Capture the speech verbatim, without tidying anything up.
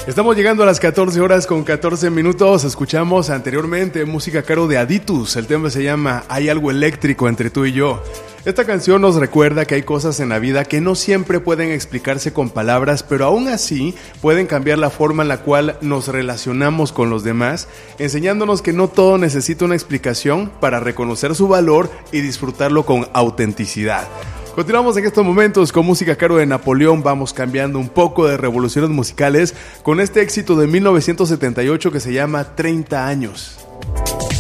Estamos llegando a las catorce horas con catorce minutos. Escuchamos anteriormente música a cargo de Aditus. El tema se llama Hay algo eléctrico entre tú y yo. Esta canción nos recuerda que hay cosas en la vida que no siempre pueden explicarse con palabras, pero aún así pueden cambiar la forma en la cual nos relacionamos con los demás, enseñándonos que no todo necesita una explicación para reconocer su valor y disfrutarlo con autenticidad. Continuamos en estos momentos con música a cargo de Napoleón. Vamos cambiando un poco de revoluciones musicales con este éxito de mil novecientos setenta y ocho que se llama treinta años.